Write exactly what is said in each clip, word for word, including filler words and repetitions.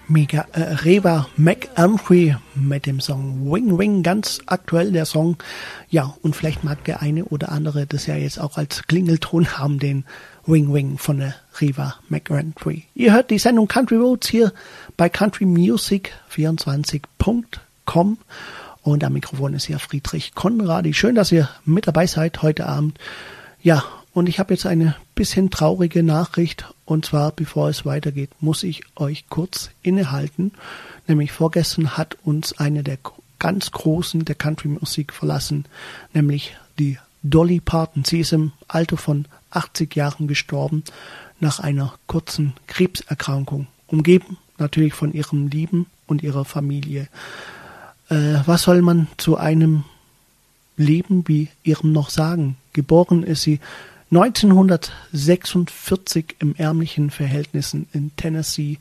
Mega, äh, Reba McEntry mit dem Song Wing Wing, ganz aktuell der Song. Ja, und vielleicht mag der eine oder andere das ja jetzt auch als Klingelton haben, den Wing Wing von der Reba McEntry. Ihr hört die Sendung Country Roads hier bei country music vierundzwanzig punkt com und am Mikrofon ist hier Friedrich Konradi. Schön, dass ihr mit dabei seid heute Abend. Ja, und ich habe jetzt eine bisschen traurige Nachricht. Und zwar, bevor es weitergeht, muss ich euch kurz innehalten. Nämlich vorgestern hat uns eine der ganz Großen der Country-Musik verlassen. Nämlich die Dolly Parton. Sie ist im Alter von achtzig Jahren gestorben nach einer kurzen Krebserkrankung. Umgeben natürlich von ihrem Lieben und ihrer Familie. Äh, was soll man zu einem Leben wie ihrem noch sagen? Geboren ist sie neunzehnhundertsechsundvierzig im ärmlichen Verhältnissen in Tennessee.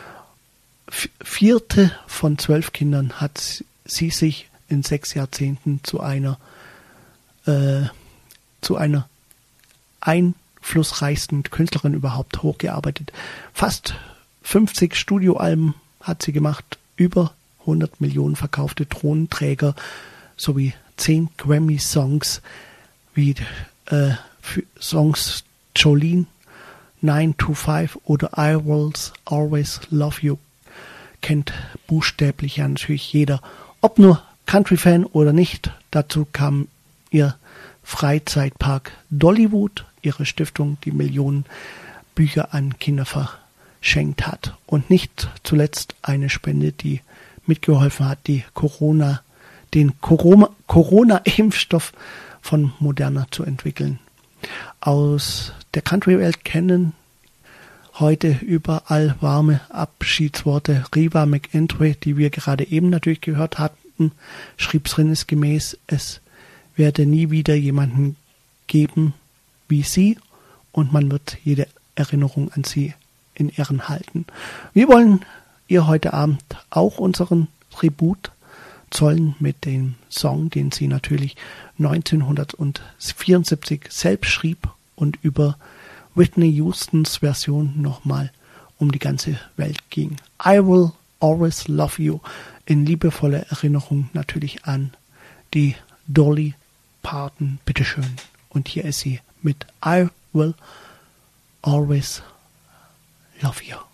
Vierte von zwölf Kindern hat sie sich in sechs Jahrzehnten zu einer äh, zu einer einflussreichsten Künstlerin überhaupt hochgearbeitet. Fast fünfzig Studioalben hat sie gemacht, über hundert Millionen verkaufte Thronenträger sowie zehn Grammy-Songs wie äh, für Songs Jolene, nine to five oder I Will Always Love You kennt buchstäblich ja natürlich jeder. Ob nur Country-Fan oder nicht, dazu kam ihr Freizeitpark Dollywood, ihre Stiftung, die Millionen Bücher an Kinder verschenkt hat. Und nicht zuletzt eine Spende, die mitgeholfen hat, die Corona, den Corona, Corona-Impfstoff von Moderna zu entwickeln. Aus der Country-Welt kennen heute überall warme Abschiedsworte. Reba McEntry, die wir gerade eben natürlich gehört hatten, schrieb sinngemäß, es werde nie wieder jemanden geben wie sie und man wird jede Erinnerung an sie in Ehren halten. Wir wollen ihr heute Abend auch unseren Tribut zollen mit dem Song, den sie natürlich neunzehnhundertvierundsiebzig selbst schrieb und über Whitney Houstons Version nochmal um die ganze Welt ging. I Will Always Love You, in liebevoller Erinnerung natürlich an die Dolly Parton. Bitteschön. Und hier ist sie mit I Will Always Love You.